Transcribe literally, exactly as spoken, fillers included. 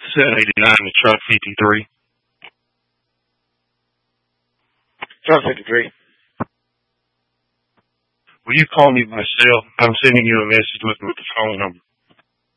seven eighty-nine to truck fifty-three. Truck fifty-three. Will you call me by cell? I'm sending you a message with the phone number.